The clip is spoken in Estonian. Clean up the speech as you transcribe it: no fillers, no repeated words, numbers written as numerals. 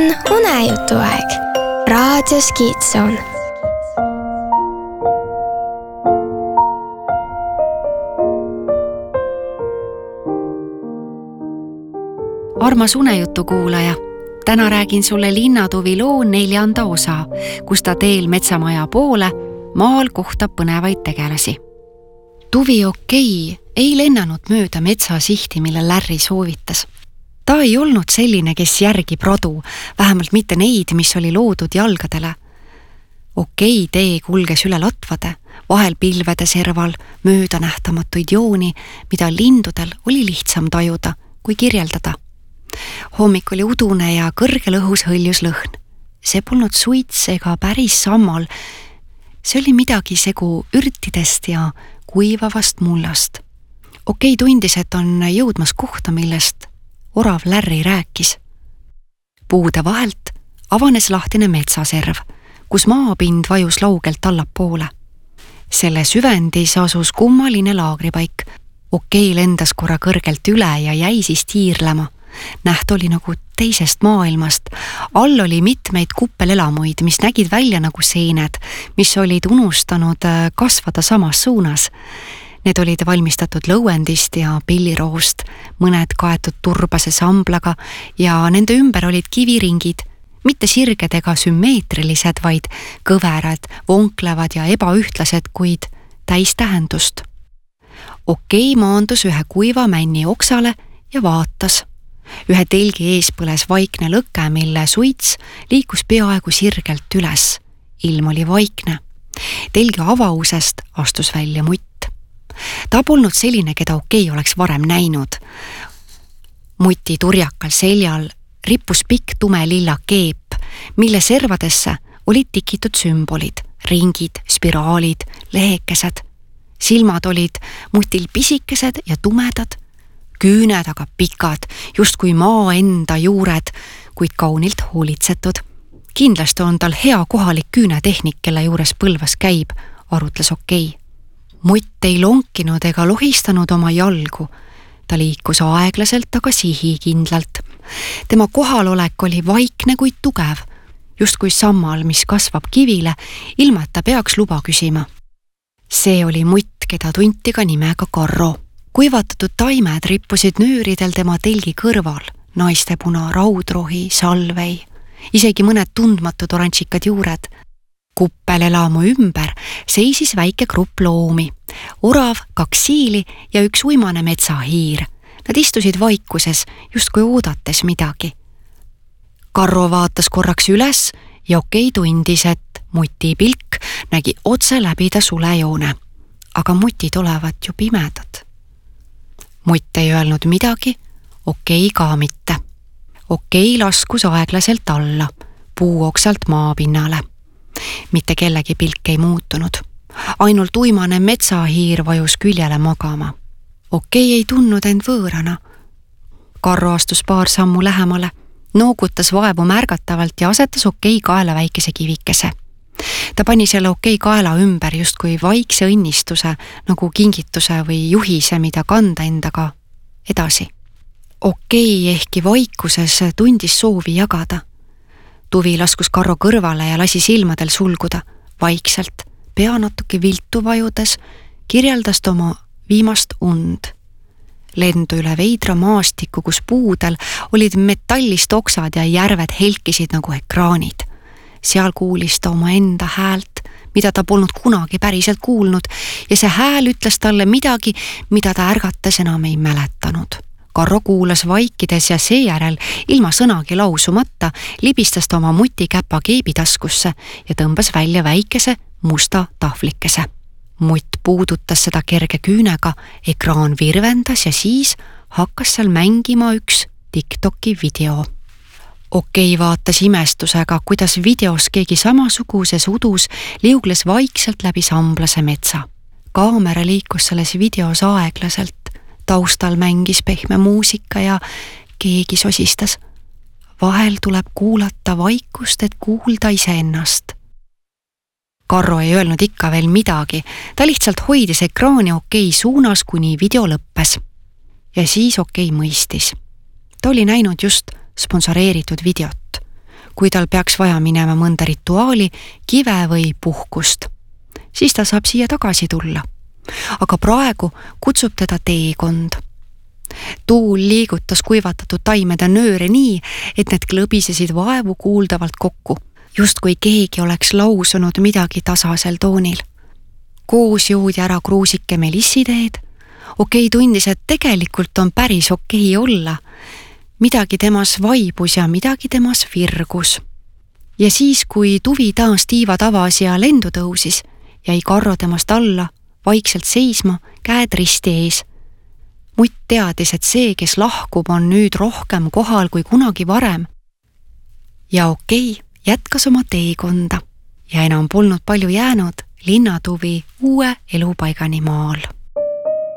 unejutuaeg raadios Kiitsoon. Armas unejutu kuulaja, täna räägin sulle Linnatuvi loo 4. osa, kus ta teel metsamaja poole maal kohtab põnevaid tegelasi. Tuvi Okei ei lennanud mööda metsa sihti, mille Larry soovitas. Ta ei olnud selline, kes järgib rodu, vähemalt mitte neid, mis oli loodud jalgadele. Okei tee kulges üle latvade, vahel pilvede serval, mööda nähtamatuid jooni, mida lindudel oli lihtsam tajuda kui kirjeldada. Hommik oli udune ja kõrgel õhus hõljus lõhn. See polnud suits ega päris sammal. See oli midagi segu ürtidest ja kuivavast mullast. Okei tundis, et on jõudmas kohta, millest orav Larry rääkis. Puude vahelt avanes lahtine metsaserv, kus maapind vajus laugelt allapoole. Selle süvendis asus kummaline laagripaik. Okei lendas korra kõrgelt üle ja jäi siis tiirlema. Näht oli nagu teisest maailmast. All oli mitmeid kuppelelamuid, mis nägid välja nagu seened, mis olid unustanud kasvada samas suunas. Need olid valmistatud lõuendist ja pilliroost, mõned kaetud turbase samblaga ja nende ümber olid kiviringid, mitte sirged ega sümmeetrilised, vaid kõverad, vonklevad ja ebaühtlased, kuid täis tähendust. Okei maandus ühe kuiva männi oksale ja vaatas. Ühe telgi ees põles vaikne lõke, mille suits liikus peaaegu sirgelt üles. Ilm oli vaikne. Telgi avausest astus välja mutt. Ta polnud selline, keda Okei oleks varem näinud. Muti turjakal seljal rippus pikk tume lilla keep, mille servadesse olid tikitud sümbolid, ringid, spiraalid, lehekesed. Silmad olid mutil pisikesed ja tumedad, küüned aga pikad, justkui maa enda juured, kuid kaunilt hoolitsetud. Kindlasti on tal hea kohalik küünetehnik, kelle juures Põlvas käib, arutles Okei. Mutt ei lonkinud ega lohistanud oma jalgu. Ta liikus aeglaselt, aga sihikindlalt. Tema kohalolek oli vaikne, kuid tugev, justkui sammal, mis kasvab kivile, ilma et ta peaks luba küsima. See oli mutt, keda tunti ka nimega Karro. Kuivatatud taimed rippusid nüüridel tema telgi kõrval, naistepuna, raudrohi, salvei, isegi mõned tundmatud oranžikad juured. Kuppelelamu ümber seisis väike grupp loomi, orav, 2 siili ja üks uimane metsahiir. Nad istusid vaikuses, justkui oodates midagi. Karro vaatas korraks üles ja Okei tundis, et muti pilk nägi otse läbi ta sulejoone. Aga mutid olevat ju pimedad. Mutt ei öelnud midagi, Okei ka mitte. Okei laskus aeglaselt alla, puuoksalt maapinnale. Mitte kellegi pilk ei muutunud. Ainult uimane metsahiir vajus küljele magama. Okei ei tundnud end võõrana. Karro astus paar sammu lähemale, noogutas vaevu märgatavalt ja asetas Okei kaela väikese kivikese. Ta pani selle Okei kaela ümber justkui vaikse õnnistuse, nagu kingituse või juhise, mida kanda endaga edasi. Okei ehkki vaikuses tundis soovi jagada. Tuvi laskus Karro kõrvale ja lasi silmadel sulguda. Vaikselt, pea natuke viltu vajudes, kirjeldas ta oma viimast und. Lendu üle veidra maastiku, kus puudel olid metallist oksad ja järved helkisid nagu ekraanid. Seal kuulis ta oma enda häält, mida ta polnud kunagi päriselt kuulnud, ja see hääl ütles talle midagi, mida ta ärgates enam ei mäletanud. Karro kuulas vaikides ja seejärel ilma sõnagi lausumata libistas ta oma mutikäpa keebitaskusse ja tõmbas välja väikese musta tahvlikese. Mutt puudutas seda kerge küünega, ekraan virvendas ja siis hakkas seal mängima üks TikToki video. Okei vaatas imestusega, kuidas videos keegi samasuguses udus liugles vaikselt läbi samblase metsa. Kaamera liikus selles videos aeglaselt. Taustal mängis pehme muusika ja keegi sosistas. Vahel tuleb kuulata vaikust, et kuulda iseennast. Karro ei öelnud ikka veel midagi, ta lihtsalt hoidis ekraani Okei suunas, kuni video lõppes. Ja siis Okei mõistis. Ta oli näinud just sponsoreeritud videot. kui tal peaks vaja minema mõnda rituaali, kive või puhkust. Siis ta saab siia tagasi tulla. Aga praegu kutsub teda teekond. Tuul liigutas kuivatatud taimede nööre nii, et need klõbisesid vaevu kuuldavalt kokku, just kui keegi oleks lausunud midagi tasasel toonil. Koos joodi ära kruusike melissiteed. Okei tundis, et tegelikult on päris okei olla. Midagi temas vaibus ja midagi temas virgus. Ja siis, kui tuvi taas tiivad avas ja lendu tõusis, jäi Karro temast alla, vaikselt seisma, käed risti ees. Mutt teadis, et see, kes lahkub, on nüüd rohkem kohal kui kunagi varem. Ja okei, jätkas oma teekonda ja enam polnud palju jäänud linnatuvi uue elupaigani maal.